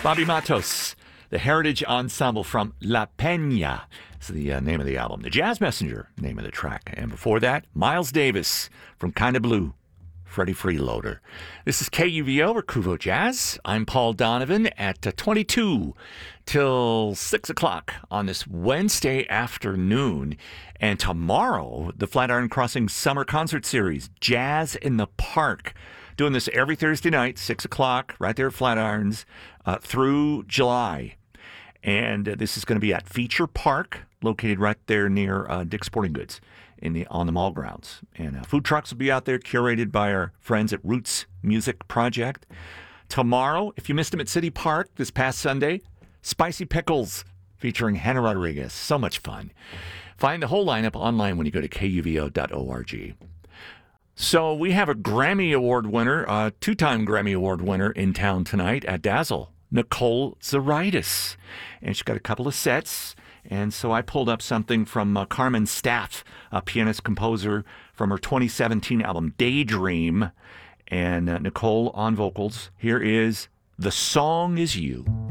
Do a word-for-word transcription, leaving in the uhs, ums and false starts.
Bobby Matos, the Heritage Ensemble from La Peña. That's the uh, name of the album. The Jazz Messenger, name of the track. And before that, Miles Davis from Kinda Blue, Freddie Freeloader. This is K U V O or Kuvo Jazz. I'm Paul Donovan at uh, twenty-two till six o'clock on this Wednesday afternoon. And tomorrow, the Flatiron Crossing Summer Concert Series, Jazz in the Park. Doing this every Thursday night, six o'clock, right there at Flatirons, uh, through July. And uh, this is going to be at Feature Park, located right there near uh, Dick's Sporting Goods in the on the mall grounds. And uh, food trucks will be out there, curated by our friends at Roots Music Project. Tomorrow, if you missed them at City Park this past Sunday, Spicy Pickles featuring Hannah Rodriguez. So much fun. Find the whole lineup online when you go to K U V O dot org. So we have a Grammy Award winner, a two-time Grammy Award winner in town tonight at Dazzle, Nicole Zaritis. And she's got a couple of sets. And so I pulled up something from uh, Carmen Staff, a pianist-composer from her twenty seventeen album Daydream. And uh, Nicole on vocals. Here is The Song Is You.